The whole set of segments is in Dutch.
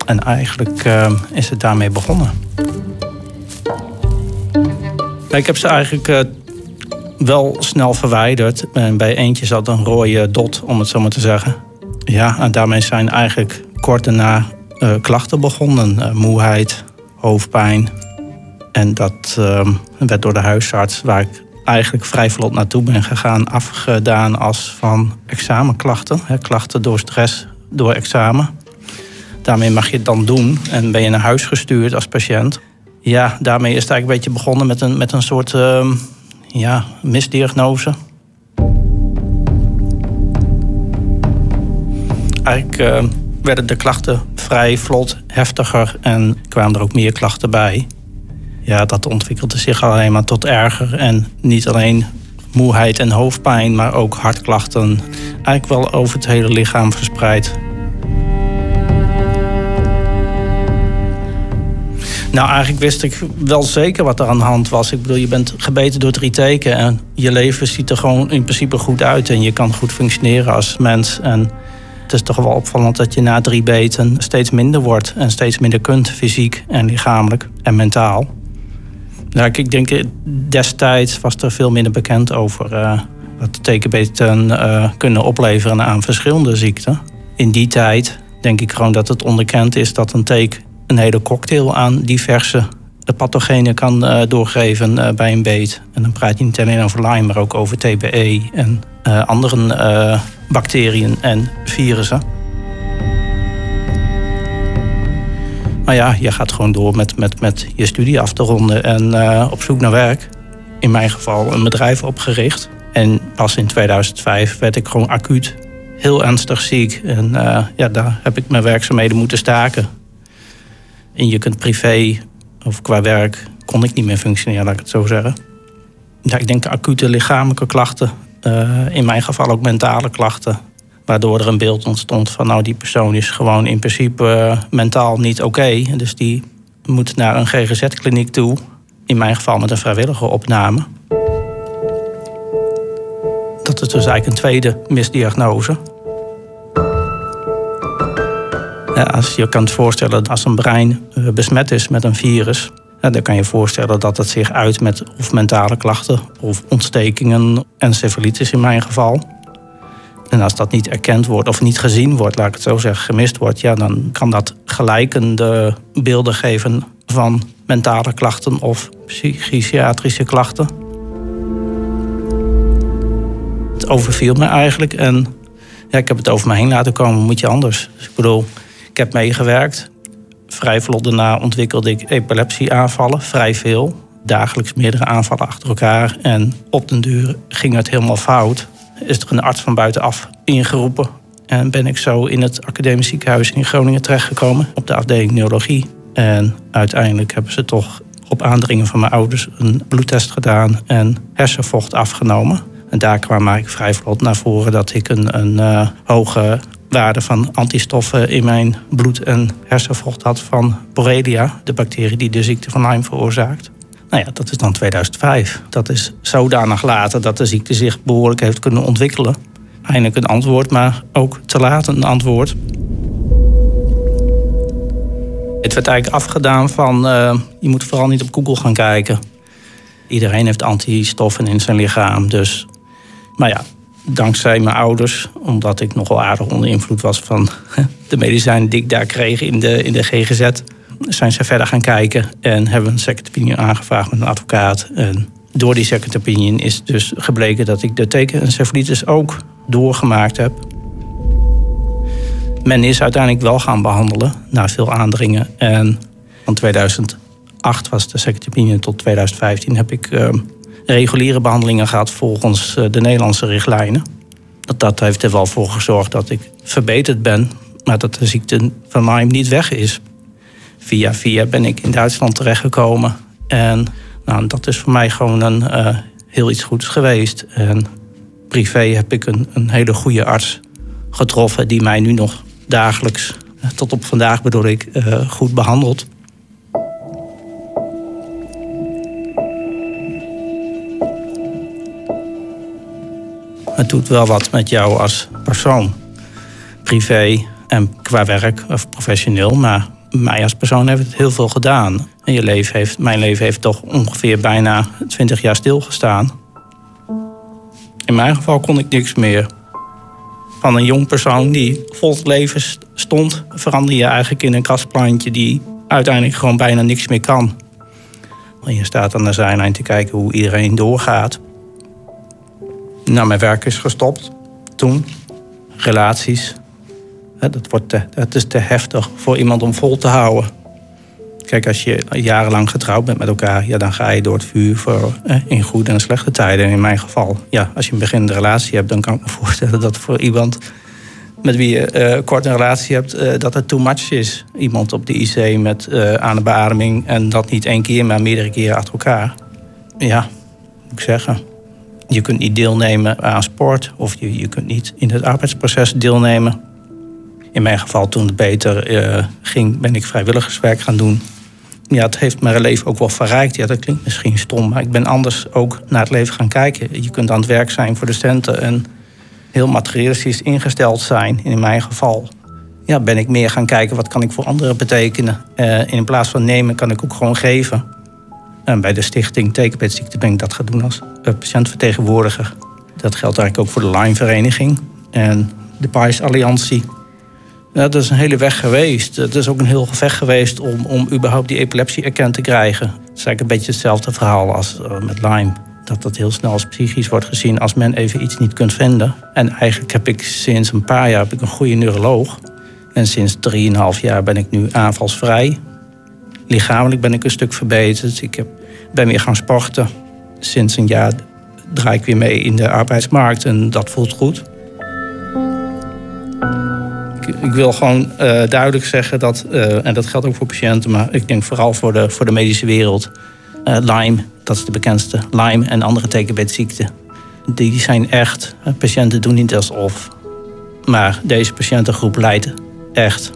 En eigenlijk is het daarmee begonnen. Ik heb ze eigenlijk wel snel verwijderd. En bij eentje zat een rode dot, om het zo maar te zeggen. Ja, en daarmee zijn eigenlijk kort daarna klachten begonnen. Moeheid, hoofdpijn. En dat werd door de huisarts, waar ik eigenlijk vrij vlot naartoe ben gegaan, afgedaan als van examenklachten. Klachten door stress, door examen. Daarmee mag je het dan doen en ben je naar huis gestuurd als patiënt. Ja, daarmee is het eigenlijk een beetje begonnen met een soort misdiagnose. Eigenlijk werden de klachten vrij vlot heftiger en kwamen er ook meer klachten bij. Ja, dat ontwikkelde zich alleen maar tot erger. En niet alleen moeheid en hoofdpijn, maar ook hartklachten. Eigenlijk wel over het hele lichaam verspreid. Nou, eigenlijk wist ik wel zeker wat er aan de hand was. Ik bedoel, je bent gebeten door 3 teken en je leven ziet er gewoon in principe goed uit. En je kan goed functioneren als mens. En het is toch wel opvallend dat je na 3 beten steeds minder wordt. En steeds minder kunt, fysiek en lichamelijk en mentaal. Nou, ik denk, destijds was er veel minder bekend over wat tekenbeten kunnen opleveren aan verschillende ziekten. In die tijd denk ik gewoon dat het onderkend is dat een teek een hele cocktail aan diverse pathogenen kan doorgeven bij een beet. En dan praat je niet alleen over Lyme, maar ook over TBE en andere bacteriën en virussen. Maar ja, je gaat gewoon door met je studie af te ronden en op zoek naar werk. In mijn geval een bedrijf opgericht. En pas in 2005 werd ik gewoon acuut heel ernstig ziek. En daar heb ik mijn werkzaamheden moeten staken. En je kunt privé of qua werk kon ik niet meer functioneren, laat ik het zo zeggen. Ja, ik denk acute lichamelijke klachten. In mijn geval ook mentale klachten. Waardoor er een beeld ontstond van nou, die persoon is gewoon in principe mentaal niet oké. Dus die moet naar een GGZ-kliniek toe. In mijn geval met een vrijwillige opname. Dat is dus eigenlijk een tweede misdiagnose. Ja, als je kan het voorstellen dat als een brein besmet is met een virus, dan kan je voorstellen dat het zich uit met of mentale klachten of ontstekingen, encefalitis in mijn geval. En als dat niet erkend wordt of niet gezien wordt, laat ik het zo zeggen, gemist wordt, ja, dan kan dat gelijkende beelden geven van mentale klachten of psychiatrische klachten. Het overviel me eigenlijk en ja, ik heb het over me heen laten komen, moet je anders. Dus ik bedoel, ik heb meegewerkt. Vrij vlot daarna ontwikkelde ik epilepsieaanvallen, vrij veel. Dagelijks meerdere aanvallen achter elkaar. En op den duur ging het helemaal fout. Is er een arts van buitenaf ingeroepen. En ben ik zo in het academisch ziekenhuis in Groningen terechtgekomen. Op de afdeling neurologie. En uiteindelijk hebben ze toch op aandringen van mijn ouders een bloedtest gedaan. En hersenvocht afgenomen. En daar kwam eigenlijk vrij vlot naar voren dat ik een hoge waarde van antistoffen in mijn bloed en hersenvocht had van Borrelia, de bacterie die de ziekte van Lyme veroorzaakt. Nou ja, dat is dan 2005. Dat is zodanig later dat de ziekte zich behoorlijk heeft kunnen ontwikkelen. Eindelijk een antwoord, maar ook te laat een antwoord. Het werd eigenlijk afgedaan van, je moet vooral niet op Google gaan kijken. Iedereen heeft antistoffen in zijn lichaam, dus, maar ja, dankzij mijn ouders, omdat ik nogal aardig onder invloed was van de medicijnen die ik daar kreeg in de GGZ, zijn ze verder gaan kijken en hebben een second opinion aangevraagd met een advocaat. En door die second opinion is dus gebleken dat ik de tekenencefalitis ook doorgemaakt heb. Men is uiteindelijk wel gaan behandelen, na veel aandringen. En van 2008 was de second opinion tot 2015 heb ik reguliere behandelingen gehad volgens de Nederlandse richtlijnen. Dat heeft er wel voor gezorgd dat ik verbeterd ben, maar dat de ziekte van Lyme niet weg is. Via ben ik in Duitsland terechtgekomen. En nou, dat is voor mij gewoon heel iets goeds geweest. En privé heb ik een hele goede arts getroffen die mij nu nog dagelijks, tot op vandaag bedoel ik, goed behandelt. Het doet wel wat met jou als persoon. Privé En qua werk of professioneel, maar mij als persoon heeft het heel veel gedaan. En mijn leven heeft toch ongeveer bijna 20 jaar stilgestaan. In mijn geval kon ik niks meer. Van een jong persoon die vol leven stond, verander je eigenlijk in een grasplantje die uiteindelijk gewoon bijna niks meer kan. En je staat aan de zijlijn te kijken hoe iedereen doorgaat. Nou, mijn werk is gestopt toen. Relaties. Dat is te heftig voor iemand om vol te houden. Kijk, als je jarenlang getrouwd bent met elkaar, ja, dan ga je door het vuur in goede en slechte tijden. In mijn geval, ja, als je een beginnende relatie hebt, dan kan ik me voorstellen dat voor iemand met wie je kort een relatie hebt, dat het too much is. Iemand op de IC met aan de beademing en dat niet 1 keer, maar meerdere keren achter elkaar. Ja, moet ik zeggen. Je kunt niet deelnemen aan sport of je kunt niet in het arbeidsproces deelnemen. In mijn geval, toen het beter ging, ben ik vrijwilligerswerk gaan doen. Ja, het heeft mijn leven ook wel verrijkt. Ja, dat klinkt misschien stom, maar ik ben anders ook naar het leven gaan kijken. Je kunt aan het werk zijn voor de centen en heel materialistisch ingesteld zijn. In mijn geval ben ik meer gaan kijken, wat kan ik voor anderen betekenen. In plaats van nemen, kan ik ook gewoon geven. En bij de stichting Tekenbeetziekte ben ik dat gaan doen als patiëntvertegenwoordiger. Dat geldt eigenlijk ook voor de Lyme-vereniging en de PAIS Alliantie. Ja, dat is een hele weg geweest. Het is ook een heel gevecht geweest om überhaupt die epilepsie erkend te krijgen. Het is eigenlijk een beetje hetzelfde verhaal als met Lyme. Dat heel snel als psychisch wordt gezien als men even iets niet kunt vinden. En eigenlijk heb ik sinds een paar jaar een goede neuroloog. En sinds 3,5 jaar ben ik nu aanvalsvrij. Lichamelijk ben ik een stuk verbeterd. Ik ben weer gaan sporten. Sinds een jaar draai ik weer mee in de arbeidsmarkt en dat voelt goed. Ik wil gewoon duidelijk zeggen dat, en dat geldt ook voor patiënten, maar ik denk vooral voor de medische wereld. Lyme, dat is de bekendste. Lyme en andere tekenbeetziekten. Die zijn echt, patiënten doen niet alsof. Maar deze patiëntengroep lijdt echt.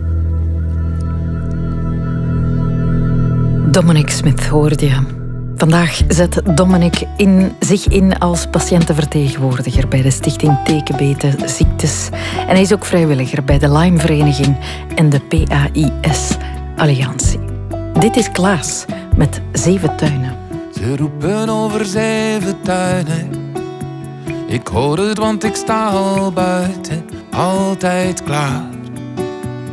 Dominic Smith hoorde je. Vandaag zet Dominic zich in als patiëntenvertegenwoordiger bij de Stichting Tekenbeetziektes. En hij is ook vrijwilliger bij de Lyme-vereniging en de PAIS Alliantie. Dit is Klaas met 7 tuinen. Ze roepen over 7 tuinen. Ik hoor het, want ik sta al buiten, altijd klaar.